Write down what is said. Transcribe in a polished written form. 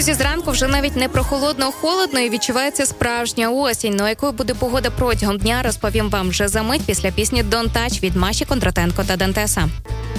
Друзі, зранку вже навіть не прохолодно-холодно і відчувається справжня осінь. Ну, якою буде погода протягом дня, розповім вам вже за мить після пісні «Don't Touch» від Маші Кондратенко та Дантеса.